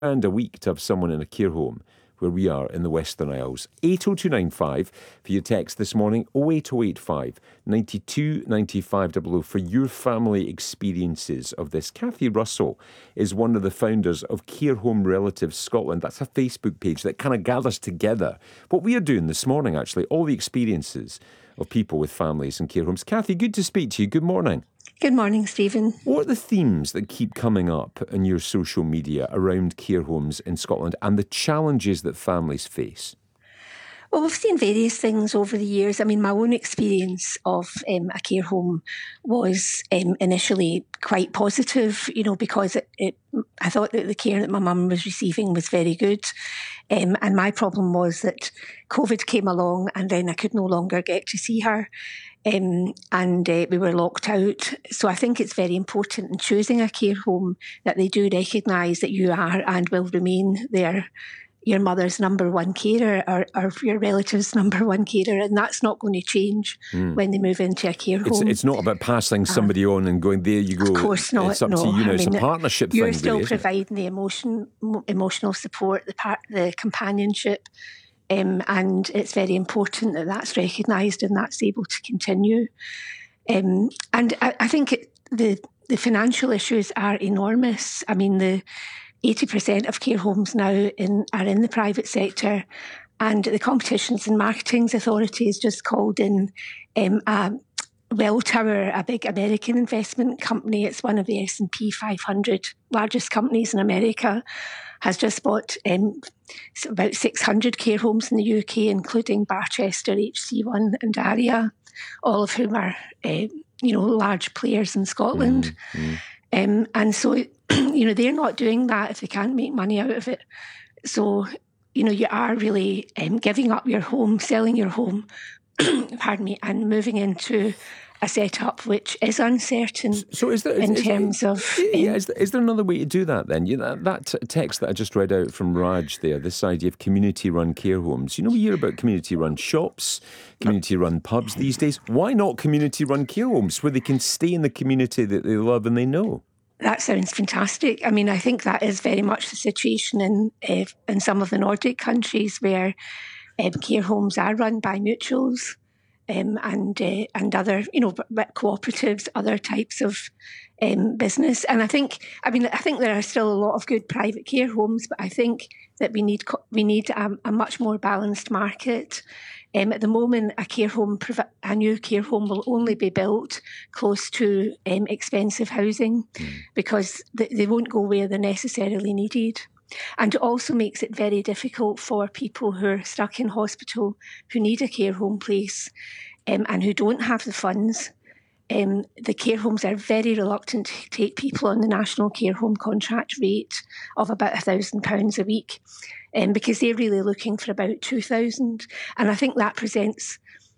and a week to have someone in a care home where we are in the Western Isles. 80295 for your text this morning, 08085 92 95 00 for your family experiences of this. Kathy Russell is one of the founders of Care Home Relatives Scotland. That's a Facebook page that kind of gathers together what we are doing this morning, actually, all the experiences of people with families in care homes. Kathy, good to speak to you. Good morning. Good morning, Stephen. What are the themes that keep coming up in your social media around care homes in Scotland and the challenges that families face? Well, we've seen various things over the years. I mean, my own experience of a care home was initially quite positive, because I thought that the care that my mum was receiving was very good. And my problem was that COVID came along and then I could no longer get to see her. And we were locked out. So I think it's very important in choosing a care home that they do recognise that you are and will remain your mother's number one carer or your relative's number one carer, and that's not going to change when they move into a care home. It's not about passing somebody on and going, there you go. Of course not. It's up to you now. It's a partnership you're thing. You're really, still providing the emotional support, the companionship, and it's very important that that's recognised and that's able to continue. And I think the financial issues are enormous. I mean, the 80% of care homes now are in the private sector, and the Competitions and Marketing Authority has just called in a Welltower, a big American investment company. It's one of the S&P 500 largest companies in America, has just bought about 600 care homes in the UK, including Barchester, HC1 and Aria, all of whom are large players in Scotland. And so, they're not doing that if they can't make money out of it. So, you are really giving up your home, selling your home, pardon me, and moving into a setup which is uncertain. So is there another way to do that then? That text that I just read out from Raj there, this idea of community-run care homes. We hear about community-run shops, community-run pubs these days. Why not community-run care homes where they can stay in the community that they love and they know? That sounds fantastic. I mean, I think that is very much the situation in some of the Nordic countries where care homes are run by mutuals and other, cooperatives, other types of business. And I think there are still a lot of good private care homes, but I think that we need a much more balanced market. At the moment, a new care home will only be built close to expensive housing because they won't go where they're necessarily needed. And it also makes it very difficult for people who are stuck in hospital, who need a care home place and who don't have the funds. The care homes are very reluctant to take people on the National Care Home contract rate of about £1,000 a week because they're really looking for about 2,000. And I think that presents